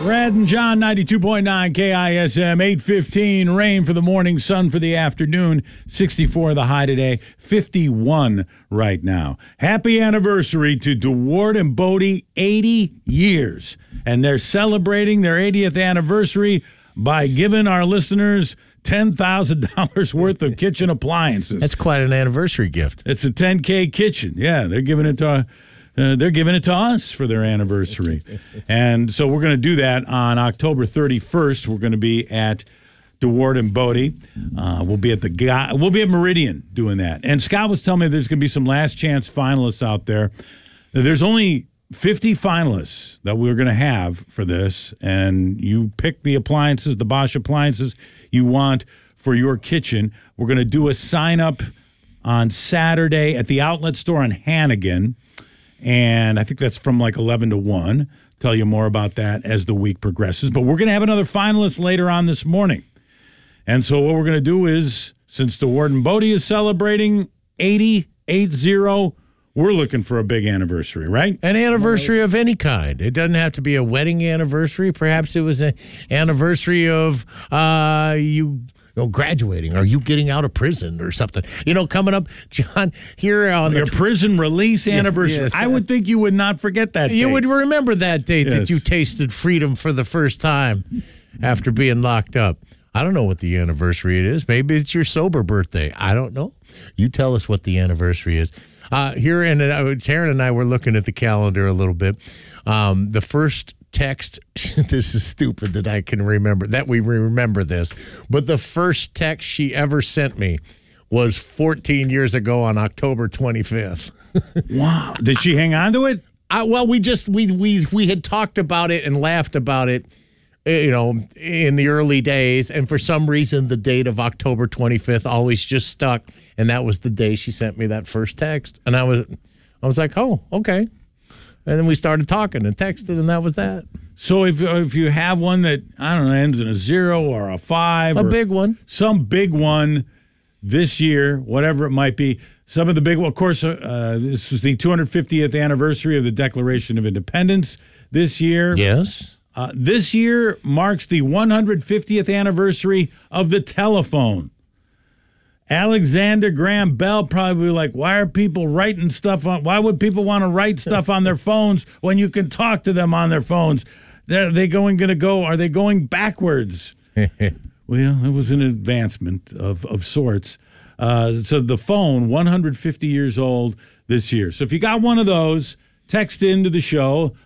Brad and John, 92.9 KISM, 8:15. Rain for the morning, sun for the afternoon. 64 the high today, 51 right now. Happy anniversary to DeWard and Bodie, 80 years. And they're celebrating their 80th anniversary by giving our listeners $10,000 worth of kitchen appliances. That's quite an anniversary gift. It's a 10K kitchen. Yeah, they're giving it to us for their anniversary. And so we're going to do that on October 31st. We're going to be at DeWard and Bodie. We'll be at Meridian doing that. And Scott was telling me there's going to be some last chance finalists out there. There's only 50 finalists that we're going to have for this, and you pick the appliances, the Bosch appliances you want for your kitchen. We're going to do a sign-up on Saturday at the outlet store on Hannigan, and I think that's from like 11 to 1. Tell you more about that as the week progresses. But we're going to have another finalist later on this morning. And so what we're going to do is, since DeWard and Bodie is celebrating 80, we're looking for a big anniversary, right? An anniversary of any kind. It doesn't have to be a wedding anniversary. Perhaps it was an anniversary of you graduating, or you getting out of prison or something. Coming up, John, here on your prison release anniversary. Yes. I would think you would not forget that date. You would remember that date that you tasted freedom for the first time after being locked up. I don't know what the anniversary it is. Maybe it's your sober birthday. I don't know. You tell us what the anniversary is. Here, and Taryn and I were looking at the calendar a little bit. The first text, this is stupid that I can remember, that we remember this, but the first text she ever sent me was 14 years ago on October 25th. Wow. Did she hang on to it? Well, we had talked about it and laughed about it, in the early days, and for some reason the date of October 25th always just stuck, and that was the day she sent me that first text, and I was like, oh, okay. And then we started talking and texted, and that was that. So if you have one that, I don't know, ends in a 0 or a 5. A big one. Some big one this year, whatever it might be. Some of the big one, of course, this was the 250th anniversary of the Declaration of Independence this year. Yes. This year marks the 150th anniversary of the telephone. Alexander Graham Bell probably like, why are people writing stuff on? Why would people want to write stuff on their phones when you can talk to them on their phones? Are they going backwards? Well, it was an advancement of sorts. So the phone, 150 years old this year. So if you got one of those, text into the show.